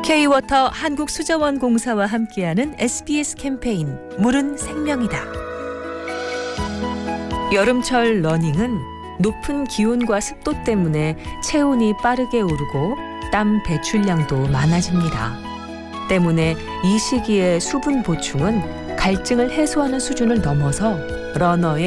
K-워터 한국수자원공사와 함께하는 SBS 캠페인 물은 생명이다. 여름철 러닝은 높은 기온과 습도 때문에 체온이 빠르게 오르고 땀 배출량도 많아집니다. 때문에 이 시기의 수분 보충은 갈증을 해소하는 수준을 넘어서 러너의